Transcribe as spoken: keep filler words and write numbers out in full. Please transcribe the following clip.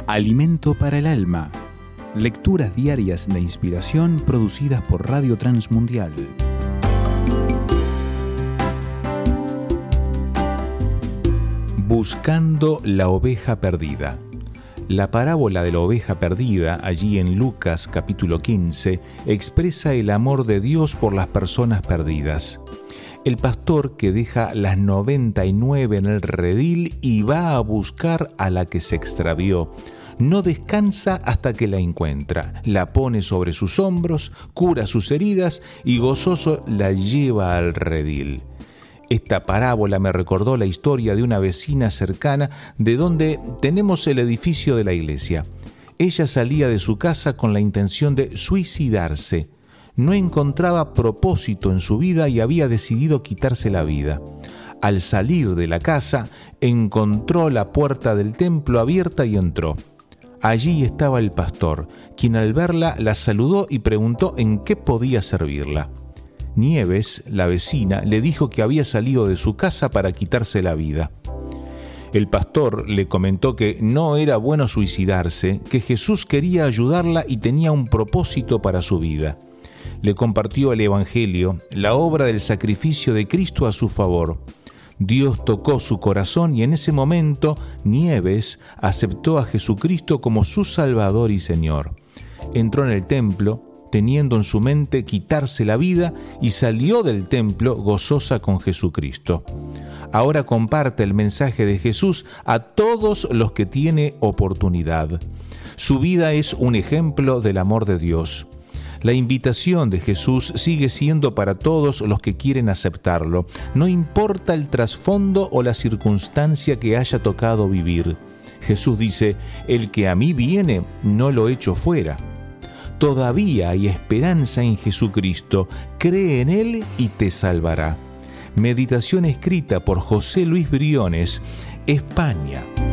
Alimento para el alma. Lecturas diarias de inspiración producidas por Radio Transmundial. Buscando la oveja perdida. La parábola de la oveja perdida, allí en Lucas capítulo quince, expresa el amor de Dios por las personas perdidas. El pastor que deja las noventa y nueve en el redil y va a buscar a la que se extravió. No descansa hasta que la encuentra, la pone sobre sus hombros, cura sus heridas y gozoso la lleva al redil. Esta parábola me recordó la historia de una vecina cercana de donde tenemos el edificio de la iglesia. Ella salía de su casa con la intención de suicidarse. No encontraba propósito en su vida y había decidido quitarse la vida. Al salir de la casa, encontró la puerta del templo abierta y entró. Allí estaba el pastor, quien al verla la saludó y preguntó en qué podía servirla. Nieves, la vecina, le dijo que había salido de su casa para quitarse la vida. El pastor le comentó que no era bueno suicidarse, que Jesús quería ayudarla y tenía un propósito para su vida. Le compartió el Evangelio, la obra del sacrificio de Cristo a su favor. Dios tocó su corazón y en ese momento Nieves aceptó a Jesucristo como su Salvador y Señor. Entró en el templo, teniendo en su mente quitarse la vida, y salió del templo gozosa con Jesucristo. Ahora comparte el mensaje de Jesús a todos los que tiene oportunidad. Su vida es un ejemplo del amor de Dios. La invitación de Jesús sigue siendo para todos los que quieren aceptarlo, no importa el trasfondo o la circunstancia que haya tocado vivir. Jesús dice: el que a mí viene, no lo echo fuera. Todavía hay esperanza en Jesucristo, cree en Él y te salvará. Meditación escrita por José Luis Briones, España.